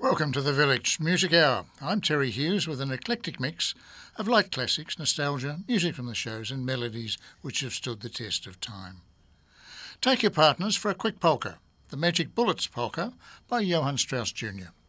Welcome to the Village Music Hour. I'm Terry Hughes with an eclectic mix of light classics, nostalgia, music from the shows and melodies which have stood the test of time. Take your partners for a quick polka, the Magic Bullets Polka by Johann Strauss Jr.